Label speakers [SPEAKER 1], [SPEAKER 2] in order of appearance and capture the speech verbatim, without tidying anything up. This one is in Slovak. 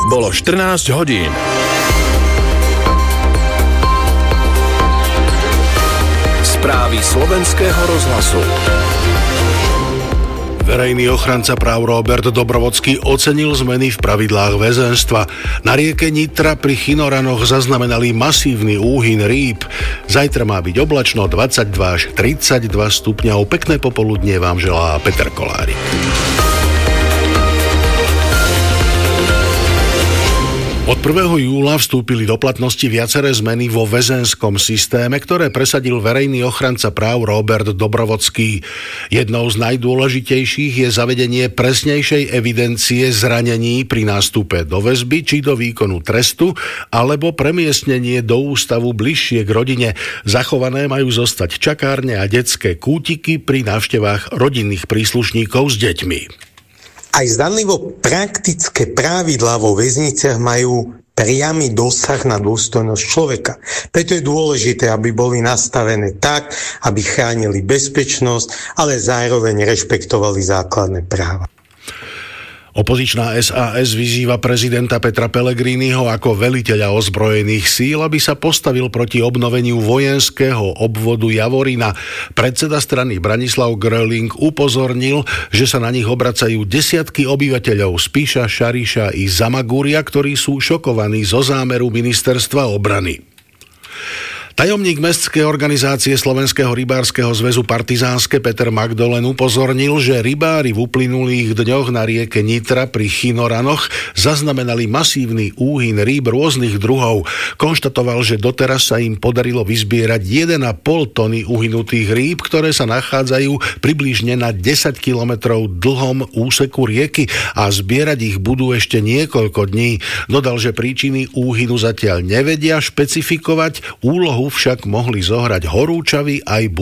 [SPEAKER 1] Bolo štrnásť hodín. Správy slovenského rozhlasu.
[SPEAKER 2] Verejný ochranca práv Róbert Dobrovodský ocenil zmeny v pravidlách väzenstva. Na rieke Nitra pri Chinoranoch zaznamenali masívny úhyn rýb. Zajtra má byť oblačno dvadsaťdva až tridsaťdva stupňov. Pekné popoludnie vám želá Peter Kolárik. Od prvého júla vstúpili do platnosti viaceré zmeny vo väzenskom systéme, ktoré presadil verejný ochranca práv Róbert Dobrovodský. Jednou z najdôležitejších je zavedenie presnejšej evidencie zranení pri nástupe do väzby či do výkonu trestu alebo premiestnenie do ústavu bližšie k rodine. Zachované majú zostať čakárne a detské kútiky pri návštevách rodinných príslušníkov s deťmi.
[SPEAKER 3] Aj zdanlivo praktické pravidlá vo väzniciach majú priamy dosah na dôstojnosť človeka. Preto je dôležité, aby boli nastavené tak, aby chránili bezpečnosť, ale zároveň rešpektovali základné práva.
[SPEAKER 2] Opozičná es a es vyzýva prezidenta Petra Pellegriniho ako veliteľa ozbrojených síl, aby sa postavil proti obnoveniu vojenského obvodu Javorina. Predseda strany Branislav Gröling upozornil, že sa na nich obracajú desiatky obyvateľov Spiša, Šariša i Zamagúria, ktorí sú šokovaní zo zámeru ministerstva obrany. Tajomník mestskej organizácie Slovenského rybárskeho zväzu Partizánske Peter Magdolen upozornil, že rybári v uplynulých dňoch na rieke Nitra pri Chinoranoch zaznamenali masívny úhyn rýb rôznych druhov. Konštatoval, že doteraz sa im podarilo vyzbierať jeden a pol tony uhynutých rýb, ktoré sa nachádzajú približne na desať kilometrov dlhom úseku rieky a zbierať ich budú ešte niekoľko dní. Dodal, že príčiny úhynu zatiaľ nevedia špecifikovať, úlohu však mohli zohrať horúčavy aj